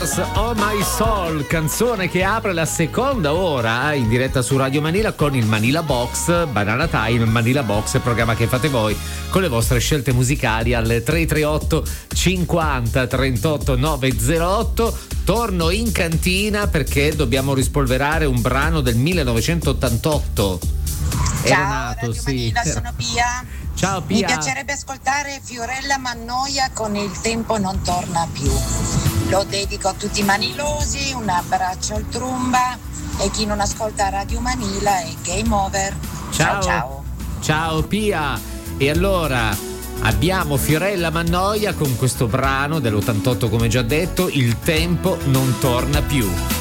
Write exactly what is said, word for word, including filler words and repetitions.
Oh My Soul, canzone che apre la seconda ora in diretta su Radio Manila con il Manila Box, Banana Time, Manila Box, il programma che fate voi con le vostre scelte musicali al tre tre otto cinquanta trentotto novecentotto. Torno in cantina perché dobbiamo rispolverare un brano del millenovecentottantotto. Ciao, nato, Radio sì. Manila, sono Pia. Ciao Pia. Mi piacerebbe ascoltare Fiorella Mannoia con Il tempo non torna più. Lo dedico a tutti i manilosi, un abbraccio al Trumba e chi non ascolta Radio Manila è game over. Ciao ciao. Ciao, ciao Pia. E allora abbiamo Fiorella Mannoia con questo brano dell'ottantotto, come già detto, Il tempo non torna più.